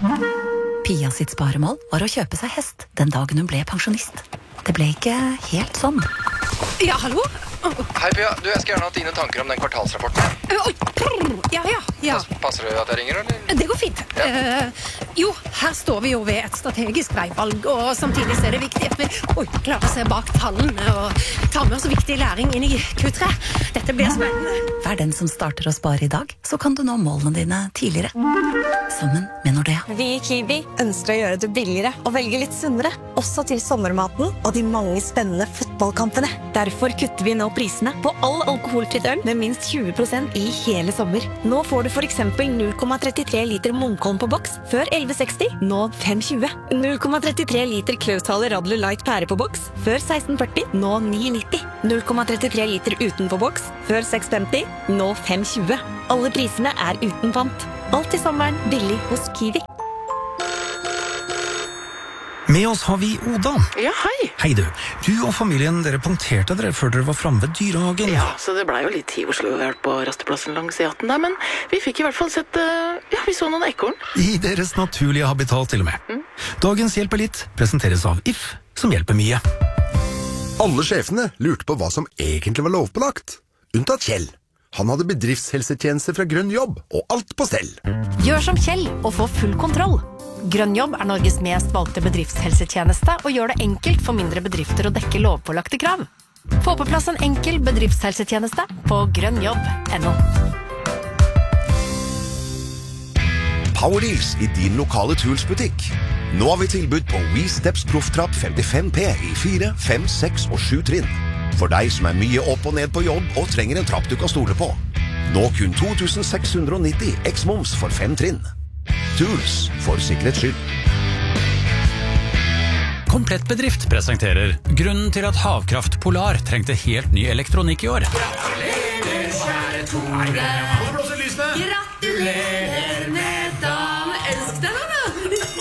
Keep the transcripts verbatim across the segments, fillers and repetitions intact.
Pia sitt sparemål var å kjøpe seg hest den dagen hun ble pensjonist. Det ble ikke helt sånn. Ja, hallo? Hei Pia, du, jeg skal gjerne ha dine tanker om den kvartalsrapporten. Oi, ja, ja, ja. Passer det at jeg ringer, eller? Det går fint. Ja. Eh, jo, her står vi jo ved et strategisk veivalg, og samtidig så er det viktig at vi oi, klarer å se bak tallene og ta med oss viktig læring inn i Q tre. Dette blir spennende. Vær den som starter å spare i dag, så kan du nå målene dine tidligere. Sammen med Nordea. Vi i Kiwi ønsker å gjøre det billigere og velge litt sunnere, også til sommermaten og de mange spennende fotballkampene. Derfor kutter vi nå prisene på all alkoholfritt øl med minst tjue prosent i hele sommer. Nå får du for eksempel null komma trettitre liter Munkholm på boks, før elleve seksti, nå fem tjue. null komma trettitre liter Klaushaler Radler Light pære på boks, før seksten førti, nå ni nitti. null komma trettitre liter uten på boks, før seks femti, nå fem tjue. Alle prisene er uten pant. Alt i sommeren billig hos Kiwi. Med oss har vi Oda. Ja, hei. Hei du. Du og familien, dere punkterte dere før dere var fremme ved dyrehagen. Ja, så det ble jo litt tid Oslo vi har vært på rasteplassen langs E atten der, men vi fikk i hvert fall sett, uh, ja, vi så noen ekorn. I deres naturlige habitat til og med. Mm. Dagens Hjelper litt presenteres av If, som hjelper mye. Alle sjefene lurte på hva som egentlig var lovpålagt. Unntatt Kjell. Han hadde bedriftshelsetjeneste fra Grønn jobb, og alt på stell. Gjør som Kjell og få full kontroll. Grønn jobb er Norges mest valgte bedriftshelsetjeneste og gjør det enkelt for mindre bedrifter å dekke lovpålagte krav. Få på plass en enkel bedriftshelsetjeneste på grønnjobb punktum no. Powerdeals i din lokale Tools-butikk. Nå har vi tilbud på WeSteps Profftrapp femtifem P i fire, fem, seks og sju trinn. For deg som er mye opp og ned på jobb og trenger en trapp du kan stole på. Nå kun to tusen seks hundre nitti eks-moms for fem trinn. Tools for sikkerhets skyld. Komplett Bedrift presenterer grunnen til at Havkraft Polar trengte helt ny elektronikk i år. Gratulerer, kjære Tore. Gratulerer med dagen. Elsk deg da, da.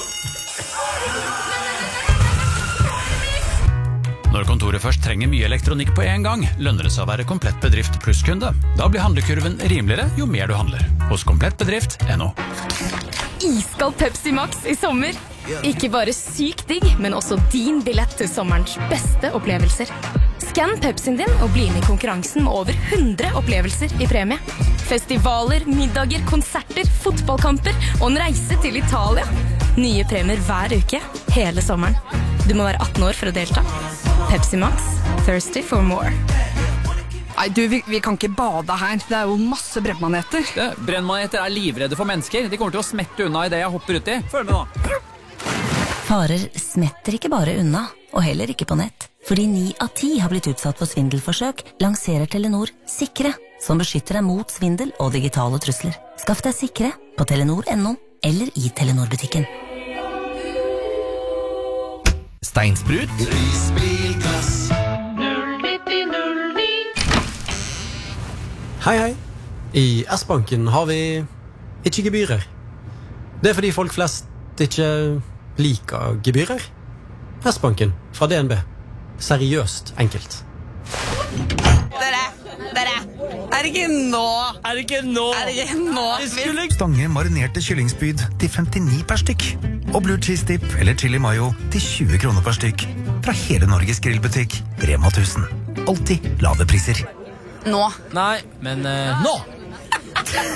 Når kontoret først trenger mye elektronikk på en gang, lønner det seg å være Komplett Bedrift plusskunde. Da blir handlekurven rimeligere jo mer du handler. Hos komplett bedrift punktum no. Iskald Pepsi Max i sommer. Ikke bare syk digg, men også din billett til sommerens beste opplevelser. Skann Pepsien din og bli med i konkurransen med over hundre opplevelser i premie. Festivaler, middager, konserter, fotballkamper og en reise til Italia. Nye premier hver uke, hele sommeren. Du må være atten år for å delta. Pepsi Max, thirsty for more. Nei, du, vi, vi kan ikke bade her. Det er jo masse brennmaneter. Brennmaneter er livredde for mennesker. De kommer til å smette unna i det jeg hopper ut i. Følg med nå. Farer smetter ikke bare unna, og heller ikke på nett. Fordi ni av ti har blitt utsatt for svindelforsøk, lanserer Telenor Sikre, som beskytter deg mot svindel og digitale trusler. Skaff deg Sikre på telenor punktum no eller i Telenor-butikken. Steinsprut. Risbilglass. Hei, hei. I S-banken har vi ikke gebyrer. Det er fordi folk flest ikke liker gebyrer. S-banken fra D N B. Seriøst enkelt. Dere, dere, er det ikke nå? Er det ikke nå? Er det ikke nå? Skulle... Stange marinerte kyllingspyd til femtini per stykk. Og blue cheese dip eller chili mayo til tjue kroner per stykk. Fra hele Norges grillbutikk, Rema tusen. Alltid lave priser. Nå. Nei, men uh, nå!